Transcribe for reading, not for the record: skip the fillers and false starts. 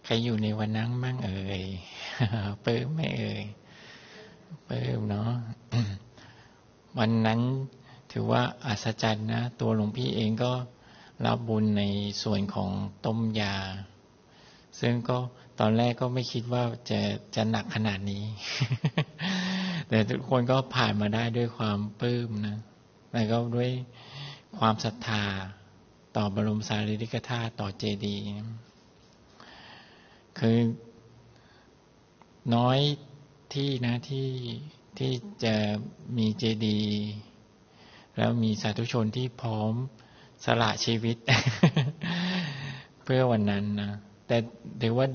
รอยู่ในวันนั้นบ้างเอ่ย ปลื้มไหมเอ่ยปลื้มเนาะ วันนั้นถือว่าอัศจรรย์นะตัวหลวงพี่เองก็รับบุญในส่วนของต้มยาซึ่งก็ตอนแรกก็ไม่คิดว่าจะหนักขนาดนี้ แต่ทุกคนก็ผ่านมาได้ด้วยความปลื้มนะแล้วก็ด้วยความศรัทธาต่อบรมสารีริกธาตุต่อเจดีย์คือน้อยที่นะที่จะมีเจดีย์แล้วมีสาธุชนที่พร้อมสละชีวิต เพื่อวันนั้นนะแต่ถือว่า